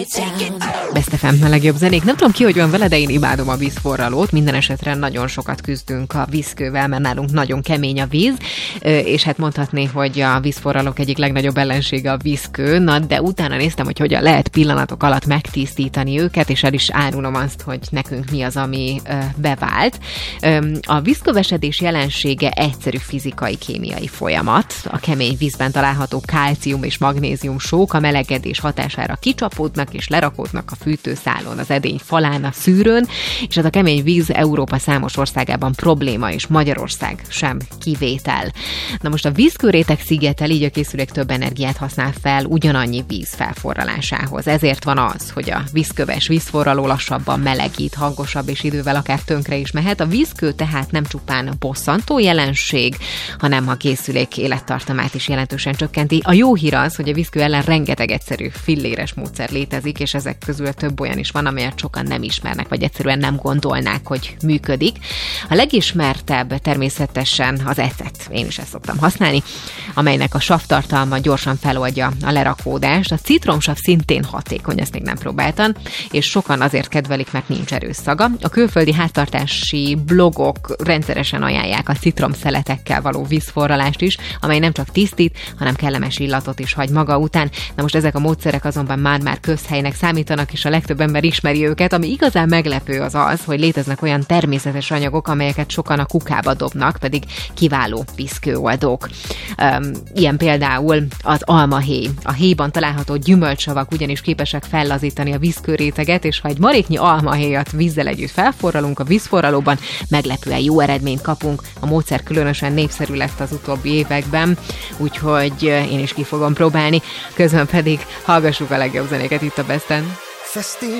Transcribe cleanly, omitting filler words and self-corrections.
Best FM, a legjobb zenék. Nem tudom ki, hogy van vele, de én imádom a vízforralót. Minden esetre nagyon sokat küzdünk a vízkővel, mert nálunk nagyon kemény a víz, és hát mondhatni, hogy a vízforralók egyik legnagyobb ellensége a vízkő, de utána néztem, hogy hogyan lehet pillanatok alatt megtisztítani őket, és el is árulom azt, hogy nekünk mi az, ami bevált. A vízkövesedés jelensége egyszerű fizikai-kémiai folyamat. A kemény vízben található kálcium és magnézium sók a melegedés hatására kicsapódnak és lerakódnak a fűtőszálon, az edény falán, a szűrőn, és ez a kemény víz Európa számos országában probléma, és Magyarország sem kivétel. Na most a vízkőréteg szigetel, így a készülék több energiát használ fel ugyanannyi víz felforralásához. Ezért van az, hogy a vízköves vízforraló lassabban melegít, hangosabb és idővel akár tönkre is mehet. A vízkő tehát nem csupán bosszantó jelenség, hanem a készülék élettartamát is jelentősen csökkenti. A jó hír az, hogy a vízkő ellen rengeteg egyszerű filléres módszer létezik, és ezek közül több olyan is van, amelyet sokan nem ismernek, vagy egyszerűen nem gondolnák, hogy működik. A legismertebb természetesen az ecet, én is ezt szoktam használni, amelynek a savtartalma gyorsan feloldja a lerakódást. A citromsav szintén hatékony, ezt még nem próbáltam, és sokan azért kedvelik, mert nincs erős szaga. A külföldi háztartási blogok rendszeresen ajánlják a citromszeletekkel való vízforralást is, amely nem csak tisztít, hanem kellemes illatot is hagy maga után. Na most ezek a módszerek azonban már közhelynek számítanak, és a legtöbb ember ismeri őket. Ami igazán meglepő az, hogy léteznek olyan természetes anyagok, amelyeket sokan a kukába dobnak, pedig kiváló vízkőoldók. Ilyen például az almahéj. A héjban található gyümölcssavak ugyanis képesek fellazítani a vízkőréteget, és ha egy maréknyi almahéjat vízzel együtt felforralunk a vízforralóban, meglepően jó eredményt kapunk. A módszer különösen népszerű lett az utóbbi években, úgyhogy én is ki fogom próbálni. Közben pedig hallgassuk a legjobb zenéket itt a Besten.